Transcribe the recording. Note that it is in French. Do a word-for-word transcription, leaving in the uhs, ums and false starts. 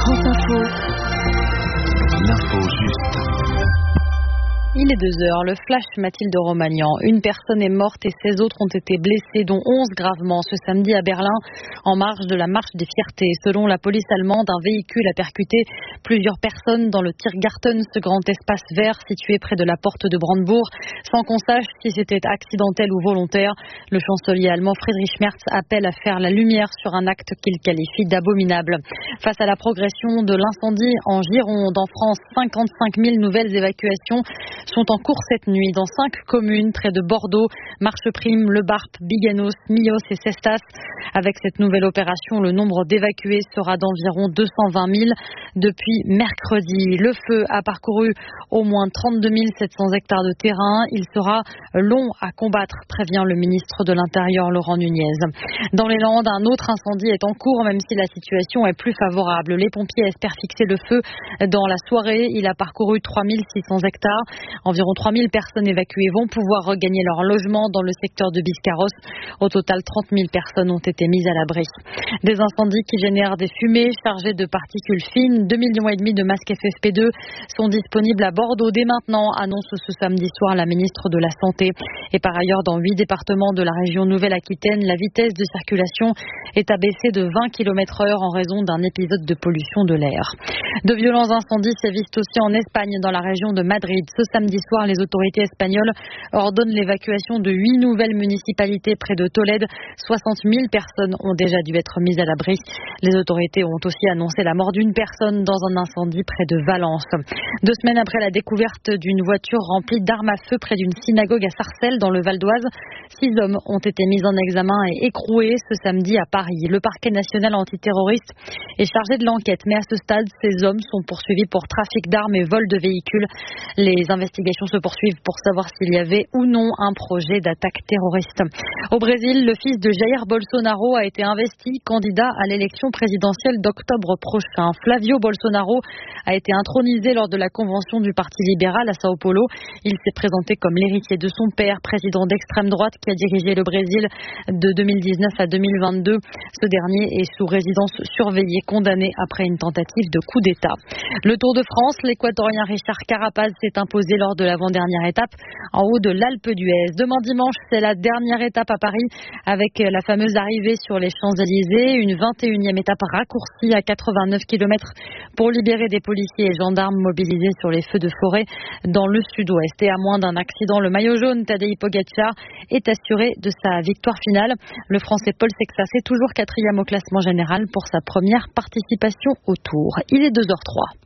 France Info. L'info juste. Il est deux heures, le flash Mathilde Romagnan. Une personne est morte et seize autres ont été blessées, dont onze gravement ce samedi à Berlin, en marge de la marche des fiertés. Selon la police allemande, un véhicule a percuté plusieurs personnes dans le Tiergarten, ce grand espace vert situé près de la porte de Brandebourg, sans qu'on sache si c'était accidentel ou volontaire. Le chancelier allemand Friedrich Merz appelle à faire la lumière sur un acte qu'il qualifie d'abominable. Face à la progression de l'incendie en Gironde, en France, cinquante-cinq mille nouvelles évacuations sont en cours cette nuit dans cinq communes près de Bordeaux, Marcheprime, Le Barp, Biganos, Millos et Cestas. Avec cette nouvelle opération, le nombre d'évacués sera d'environ deux cent vingt mille depuis mercredi. Le feu a parcouru au moins trente-deux mille sept cents hectares de terrain. Il sera long à combattre, prévient le ministre de l'Intérieur Laurent Nunez. Dans les Landes, un autre incendie est en cours, même si la situation est plus favorable. Les pompiers espèrent fixer le feu dans la soirée. Il a parcouru trois mille six cents hectares. Environ trois mille personnes évacuées vont pouvoir regagner leur logement dans le secteur de Biscarrosse. Au total, trente mille personnes ont été mises à l'abri. Des incendies qui génèrent des fumées chargées de particules fines. deux millions et demi de masques F F P deux sont disponibles à Bordeaux dès maintenant, annonce ce samedi soir la ministre de la Santé. Et par ailleurs, dans huit départements de la région Nouvelle-Aquitaine, la vitesse de circulation est abaissée de vingt kilomètres heure en raison d'un épisode de pollution de l'air. De violents incendies sévissent aussi en Espagne, dans la région de Madrid. Ce samedi soir, les autorités espagnoles ordonnent l'évacuation de huit nouvelles municipalités près de Tolède. soixante mille personnes ont déjà dû être mises à l'abri. Les autorités ont aussi annoncé la mort d'une personne dans un incendie près de Valence. Deux semaines après la découverte d'une voiture remplie d'armes à feu près d'une synagogue à Sarcelles, dans le Val d'Oise, six hommes ont été mis en examen et écroués ce samedi à Paris. Le parquet national antiterroriste est chargé de l'enquête, mais à ce stade, ces hommes sont poursuivis pour trafic d'armes et vol de véhicules. Les investigations se poursuivent pour savoir s'il y avait ou non un projet d'attaque terroriste. Au Brésil, le fils de Jair Bolsonaro a été investi candidat à l'élection présidentielle d'octobre prochain. Flavio Bolsonaro a été intronisé lors de la convention du Parti libéral à Sao Paulo. Il s'est présenté comme l'héritier de son père, président d'extrême droite qui a dirigé le Brésil de deux mille dix-neuf à deux mille vingt-deux. Ce dernier est sous résidence surveillée, condamné après une tentative de coup d'État. Le Tour de France, l'Équatorien Richard Carapaz s'est imposé lors de l'avant-dernière étape en haut de l'Alpe d'Huez. Demain dimanche, c'est la dernière étape à Paris avec la fameuse arrivée sur les Champs-Élysées, une vingt et unième étape raccourcie à quatre-vingt-neuf kilomètres pour libérer des policiers et gendarmes mobilisés sur les feux de forêt dans le sud-ouest. Et à moins d'un accident, le maillot jaune Tadej Pogačar est assuré de sa victoire finale. Le Français Paul Sexas est toujours quatrième au classement général pour sa première participation au Tour. Il est deux heures zéro trois.